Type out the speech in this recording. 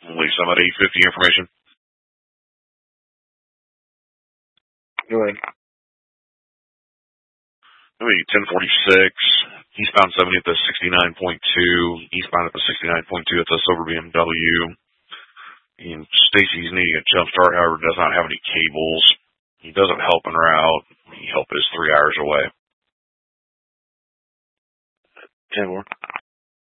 Leave some at 850 information. Go ahead. 1046. Eastbound 70 at the 69.2. Eastbound at the 69.2 at the Silver BMW. And Stacy's needing a jump start, however, does not have any cables. He doesn't helping her out. Help is 3 hours away. 10 more.